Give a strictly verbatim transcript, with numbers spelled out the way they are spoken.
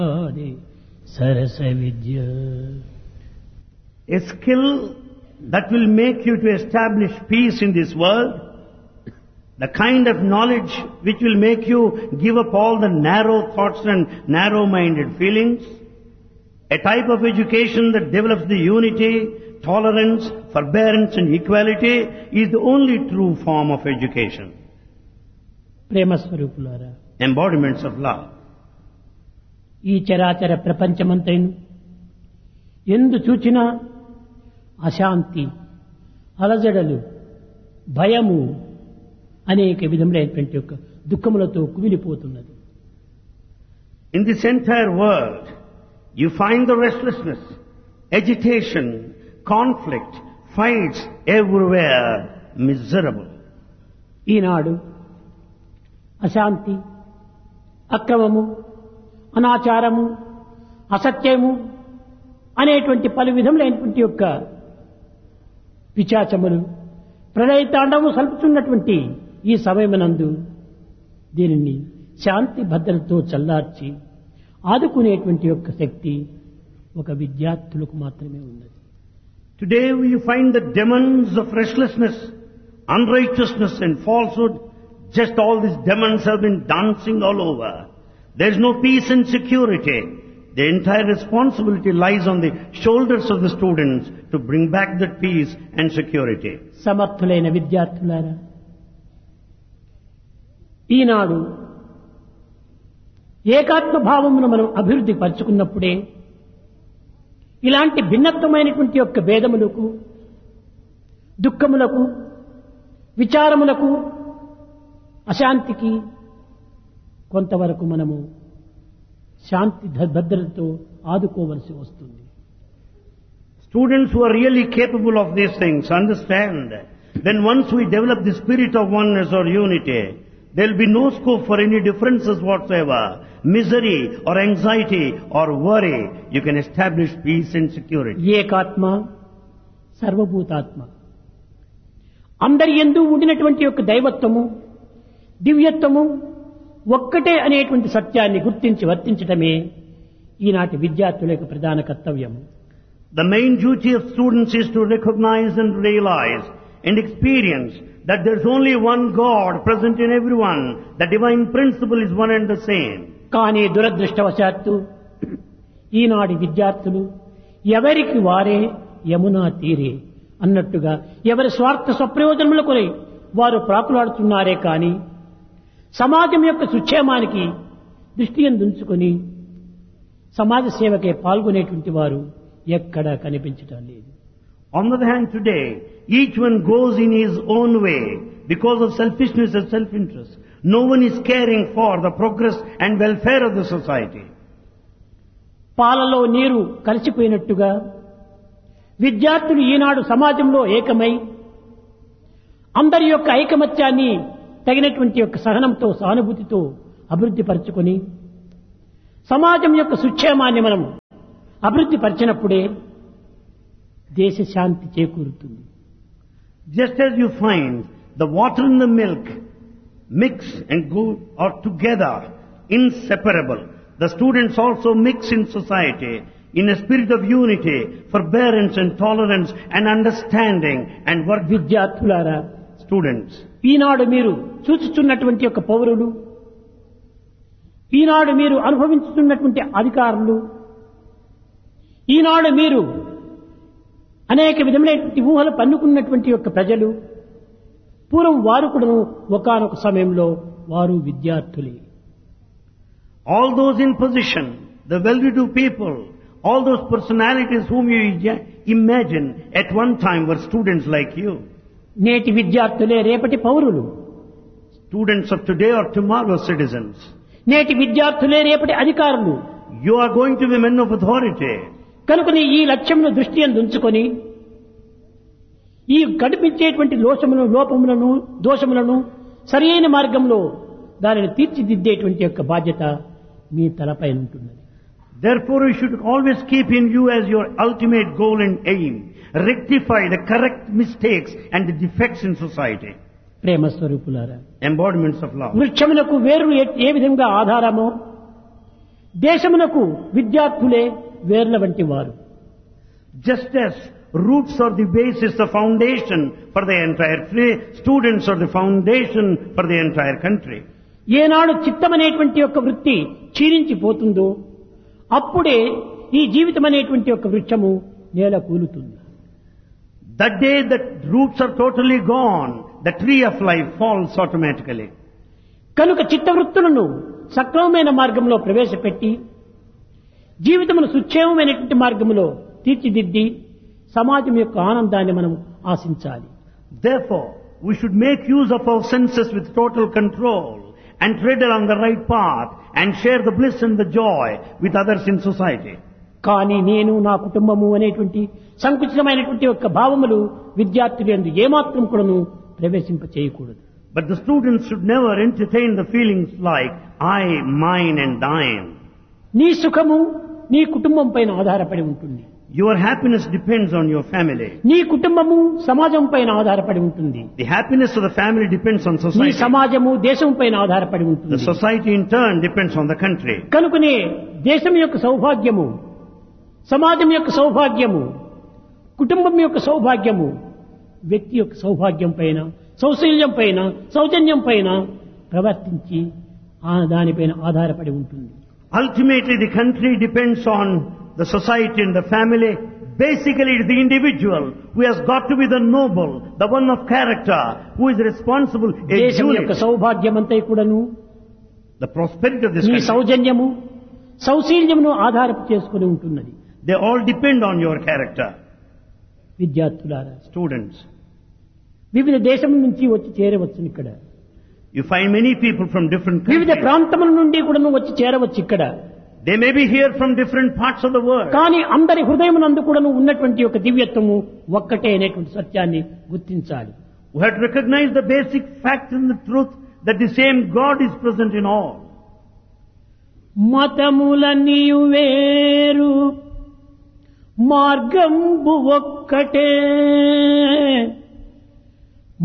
Sarasa Vidya. A skill that will make you to establish peace in this world, the kind of knowledge which will make you give up all the narrow thoughts and narrow-minded feelings, a type of education that develops the unity, tolerance, forbearance and equality is the only true form of education. Prema Swarupulara. Embodiments of love. ఈ చరాచర ప్రపంచమంతైను ఎందు చూచినా అశాంతి, అలజడలు, భయము అనేక విధములైనటువంటి యొక్క దుఃఖములతో కుమిలిపోతున్నది. In this entire world, you find the restlessness, agitation, conflict, fights everywhere, miserable. ఈనాడు అశాంతి, అక్రమము, అనాచారము, అసత్యము అనేటువంటి పలు విధములైనటువంటి యొక్క పిశాచములు ప్రళయతాండవము సల్పుతున్నటువంటి ఈ సమయమునందు దీనిని శాంతి భద్రతతో చల్లార్చి ఆదుకునేటువంటి యొక్క శక్తి ఒక విద్యార్థులకు మాత్రమే ఉన్నది. Today we find the demons of restlessness, unrighteousness and falsehood. Just all these demons have been dancing all over. There is no peace and security. The entire responsibility lies on the shoulders of the students to bring back that peace and security. సమర్థులైన విద్యార్థులారా, ఈనాడు ఏకాత్మ భావమును మనం అభివృద్ధి పరుచుకున్నప్పుడే ఇలాంటి భిన్నత్వమైనటువంటి యొక్క భేదములకు, దుఃఖములకు, విచారములకు, అశాంతికి కొంతవరకు మనము శాంతి భద్రతతో ఆదుకోవలసి వస్తుంది. Students who are really capable of these things understand then once we develop the spirit of oneness or unity, there will be no scope for any differences whatsoever, misery or anxiety or worry. You can establish peace and security. ఏకాత్మ, సర్వభూతాత్మ, అందరి యందు ఉండినటువంటి యొక్క దైవత్వము, దివ్యత్వము ఒక్కటే అనేటువంటి సత్యాన్ని గుర్తించి వర్తించటమే ఈనాటి విద్యార్థుల యొక్క ప్రధాన కర్తవ్యం. The main duty of students is to recognize and realize and experience that there is only one God present in everyone. The divine principle is one and the same. కానీ దురదృష్టవశాత్తు ఈనాటి విద్యార్థులు ఎవరికి వారే యమునా తీరే అన్నట్టుగా ఎవరి స్వార్థ స్వప్రయోజనముల కొరై వారు ప్రాకులాడుతున్నారే కానీ సమాజం యొక్క సుక్షేమానికి దృష్టి ఉంచుకొని సమాజ సేవకే పాల్గొనేటువంటి వారు ఎక్కడా కనిపించటం లేదు. On the other hand, today, each one goes in his own way because of selfishness and self-interest. No one is caring for the progress and welfare of the society. పాలలో నీరు కలిసిపోయినట్టుగా విద్యార్థులు ఈనాడు సమాజంలో ఏకమై అందరి యొక్క ఐకమత్యాన్ని తగినటువంటి యొక్క సహనంతో, సానుభూతితో అభివృద్ధి పరచుకొని సమాజం యొక్క సుక్షేమాన్ని మనం అభివృద్ధి పరిచినప్పుడే దేశ శాంతి చేకూరుతుంది. Just as you find the water and the milk mix and go are together, inseparable, the students also mix in society in a spirit of unity, forbearance and tolerance and understanding and work. విద్యార్థులారా, students, ఈనాడు మీరు చూచుతున్నటువంటి యొక్క పౌరులు, ఈనాడు మీరు అనుభవించుతున్నటువంటి అధికారులు, ఈనాడు మీరు అనేక విధమైనటువంటి ఊహలు పన్నుకున్నటువంటి యొక్క ప్రజలు, పూర్వం వారు కూడా ఒకానొక సమయంలో వారు విద్యార్థులే. all those in position, the well-to-do people, all those personalities whom you imagine at one time were students like you. నేటి విద్యార్థులే రేపటి పౌరులు. Students of today are tomorrow's citizens. నేటి విద్యార్థులే రేపటి అధికారులు. You are going to be men of authority. కనుకని ఈ లక్ష్యంను దృష్టి ఉంచుకొని ఈ కనిపించేటువంటి లోపములను లోపములను దోషములను సరైన మార్గంలో దానిని తీర్చిదిద్దేటువంటి యొక్క బాధ్యత మీ తలపై ఉంటున్నది. Therefore you should always keep in view as your ultimate goal and aim, rectify the correct mistakes and the defects in society. ప్రేమ స్వరూపులారా, embodiments of love. వృక్షములకు వేరు ఏ విధంగా ఆధారమో దేశమునకు విద్యార్థులే వేర్ల వంటి వారు. Just as roots are the basis, the foundation for the entire free, students are the foundation for the entire country. ఏనాడు చిత్తమనేటువంటి యొక్క వృత్తి క్షీణించిపోతుందో అప్పుడే ఈ జీవితం అనేటువంటి యొక్క వృక్షము నేల కూలుతుంది. That day that roots are totally gone, the tree of life falls automatically. కనుక చిత్తవృత్తులను సక్రమమైన మార్గంలో ప్రవేశపెట్టి జీవితమును సుక్షేమమైనటువంటి మార్గంలో తీర్చిదిద్ది సమాజం యొక్క ఆనందాన్ని మనం ఆశించాలి. Therefore, we should make use of our senses with total control and tread along the right path and share the bliss and the joy with others in society. కానీ నేను నా కుటుంబము అనేటువంటి సంకుచితమైనటువంటి యొక్క భావములు విద్యార్థులందు ఏమాత్రం కూడాను ప్రవేశింప చేయకూడదు. But the students should never entertain the feelings like I, mine and thine. నీ సుఖము నీ కుటుంబం పైన ఆధారపడి ఉంటుంది. Your happiness depends on your family. నీ కుటుంబము సమాజం పైన ఆధారపడి ఉంటుంది. The happiness of the family depends on నీ society. సమాజము దేశం పైన ఆధారపడి ఉంటుంది. The society in turn depends on the country. కనుకనే దేశం యొక్క సౌభాగ్యము, సమాజం యొక్క సౌభాగ్యము, కుటుంబం యొక్క సౌభాగ్యము వ్యక్తి యొక్క సౌభాగ్యం పైన, సౌశల్యం పైన, సౌజన్యం పైన ప్రవర్తించి ఆ దానిపైన ఆధారపడి ఉంటుంది. Ultimately, the country depends on the society and the family. Basically, it is the individual who has got to be the noble, the one of character, who is responsible. A దేశం యొక్క unit. సౌభాగ్యం అంతా కూడాను The prosperity of this నీ country, సౌజన్యము సౌశీల్యమును ఆధారపు చేసుకుని ఉంటున్నది. they all depend on your character. విద్యార్థులారా, Students, వివిధ దేశం నుంచి వచ్చి చేరవచ్చు ఇక్కడ. you find many people from different వివిధ countries. ప్రాంతముల నుండి కూడాను వచ్చి చేరవచ్చు ఇక్కడ. They may be here from different parts of the world. కానీ అందరి హృదయమునందు కూడాను ఉన్నటువంటి ఒక దివ్యత్వము ఒక్కటే అనేటువంటి సత్యాన్ని గుర్తించాలి. We have to recognize the basic fact and the truth that the same God is present in all. మతములన్నీ వేరు మార్గంబు ఒక్కటే